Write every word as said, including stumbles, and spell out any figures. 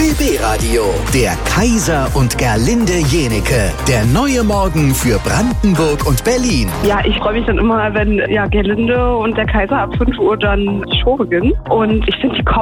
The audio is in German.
B B-Radio, der Kaiser und Gerlinde Jenecke. Der neue Morgen für Brandenburg und Berlin. Ja, ich freue mich dann immer, wenn ja, Gerlinde und der Kaiser ab fünf Uhr dann die Show beginnen. Und ich finde, die